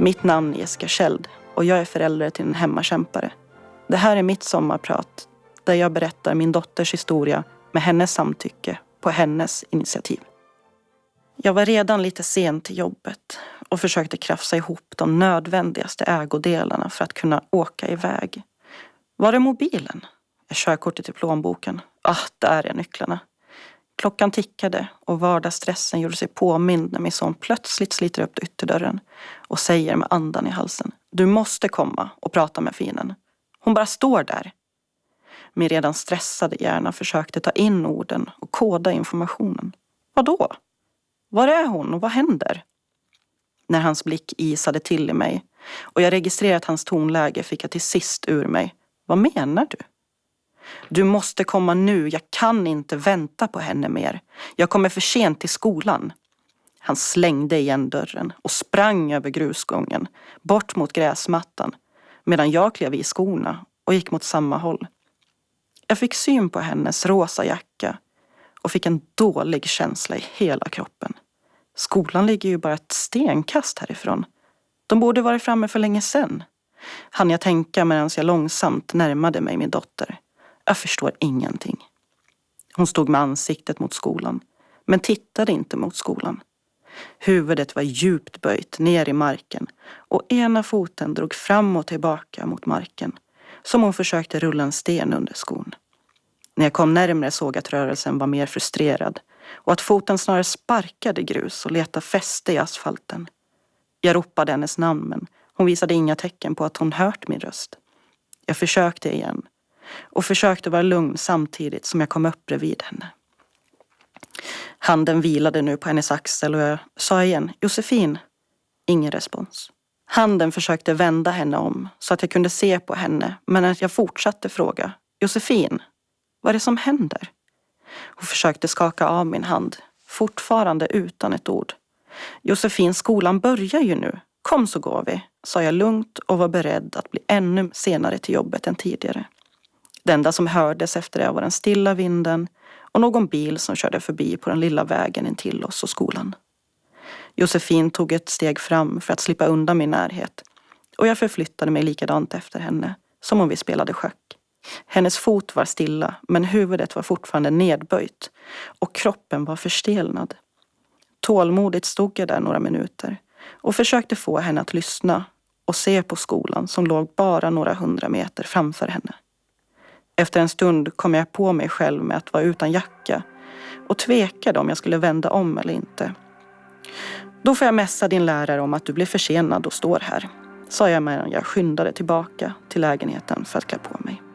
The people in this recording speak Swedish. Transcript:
Mitt namn är Jessica Kjeld och jag är förälder till en hemmakämpare. Det här är mitt sommarprat där jag berättar min dotters historia med hennes samtycke på hennes initiativ. Jag var redan lite sen till jobbet och försökte krafsa ihop de nödvändigaste ägodelarna för att kunna åka iväg. Var är mobilen? Är körkortet i plånboken? Där är nycklarna. Klockan tickade och vardagsstressen gjorde sig påmind när min son plötsligt sliter upp ytterdörren och säger med andan i halsen: Du måste komma och prata med finen. Hon bara står där. Min redan stressade hjärna försökte ta in orden och koda informationen. Vadå? Var är hon och vad händer? När hans blick isade till i mig och jag registrerat hans tonläge fick jag till sist ur mig: Vad menar du? Du måste komma nu, jag kan inte vänta på henne mer. Jag kommer för sent till skolan. Han slängde igen dörren och sprang över grusgången, bort mot gräsmattan, medan jag klev i skorna och gick mot samma håll. Jag fick syn på hennes rosa jacka och fick en dålig känsla i hela kroppen. Skolan ligger ju bara ett stenkast härifrån. De borde varit framme för länge sedan. Hann jag tänka medan jag långsamt närmade mig min dotter. Jag förstår ingenting. Hon stod med ansiktet mot skolan, men tittade inte mot skolan. Huvudet var djupt böjt ner i marken och ena foten drog fram och tillbaka mot marken, som hon försökte rulla en sten under skon. När jag kom närmare såg att rörelsen var mer frustrerad och att foten snarare sparkade grus och letade fäste i asfalten. Jag ropade hennes namn, men hon visade inga tecken på att hon hört min röst. Jag försökte igen och försökte vara lugn samtidigt som jag kom upp bredvid henne. Handen vilade nu på hennes axel och jag sa igen: Josefin. Ingen respons. Handen försökte vända henne om så att jag kunde se på henne, men att jag fortsatte fråga: Josefin, vad är det som händer? Hon försökte skaka av min hand, fortfarande utan ett ord. Josefin, skolan börjar ju nu. Kom så går vi, sa jag lugnt och var beredd att bli ännu senare till jobbet än tidigare. Det enda som hördes efter det var den stilla vinden och någon bil som körde förbi på den lilla vägen in till oss och skolan. Josefin tog ett steg fram för att slippa undan min närhet och jag förflyttade mig likadant efter henne, som om vi spelade schack. Hennes fot var stilla, men huvudet var fortfarande nedböjt och kroppen var förstelnad. Tålmodigt stod jag där några minuter och försökte få henne att lyssna och se på skolan som låg bara några 100 meter framför henne. Efter en stund kom jag på mig själv med att vara utan jacka och tvekade om jag skulle vända om eller inte. Då får jag mässa din lärare om att du blir försenad och står här, sa jag medan jag skyndade tillbaka till lägenheten för att klä på mig.